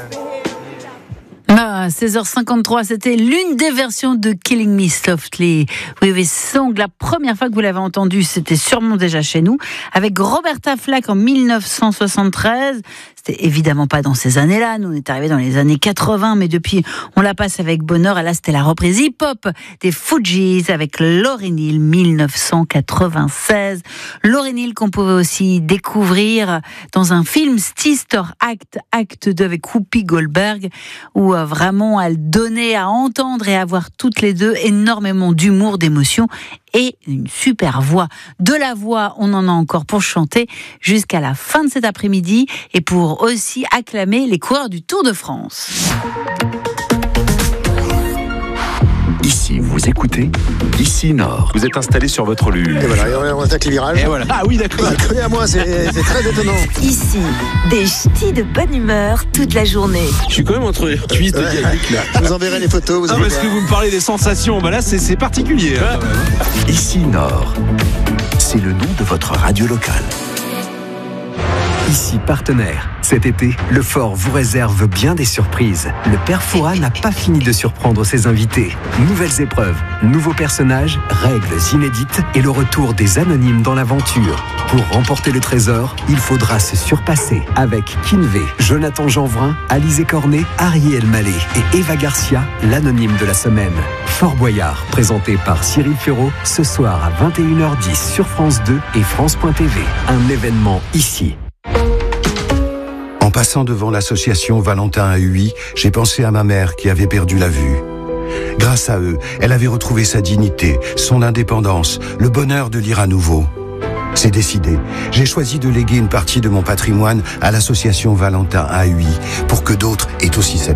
À 16h53, c'était l'une des versions de Killing Me Softly. Oui, Song, la première fois que vous l'avez entendu, c'était sûrement déjà chez nous, avec Roberta Flack en 1973. C'était évidemment pas dans ces années-là, nous on est arrivés dans les années 80, mais depuis on la passe avec bonheur. Et là c'était la reprise hip-hop des Fugees avec Lauryn Hill 1996. Lauryn Hill qu'on pouvait aussi découvrir dans un film Sister Act, acte 2 avec Whoopi Goldberg, où vraiment elle donnait à entendre et à voir toutes les deux énormément d'humour, d'émotion et une super voix. De la voix, on en a encore pour chanter jusqu'à la fin de cet après-midi et pour aussi acclamer les coureurs du Tour de France. Ici, vous écoutez Ici Nord. Vous êtes installé sur votre luge. Et voilà, on attaque les virages. Et voilà. Ah oui, d'accord. Il connaît à moi, c'est très étonnant. Ici, des ch'tis de bonne humeur toute la journée. Je suis quand même entre les cuisses de Yannick là. Je vous enverrai les photos. Non, parce que vous me parlez des sensations, bah là c'est particulier. Hein. Ici Nord. C'est le nom de votre radio locale. Ici partenaire. Cet été, le Fort vous réserve bien des surprises. Le Père Fouras n'a pas fini de surprendre ses invités. Nouvelles épreuves, nouveaux personnages, règles inédites et le retour des anonymes dans l'aventure. Pour remporter le trésor, il faudra se surpasser avec Kinvé, Jonathan Jeanvrin, Alizé Cornet, Ariel Mallet et Eva Garcia, l'anonyme de la semaine. Fort Boyard, présenté par Cyril Ferraud, ce soir à 21h10 sur France 2 et France.tv. Un événement ici. En passant devant l'association Valentin à Huy, j'ai pensé à ma mère qui avait perdu la vue. Grâce à eux, elle avait retrouvé sa dignité, son indépendance, le bonheur de lire à nouveau. C'est décidé. J'ai choisi de léguer une partie de mon patrimoine à l'association Valentin à Huy pour que d'autres aient aussi cette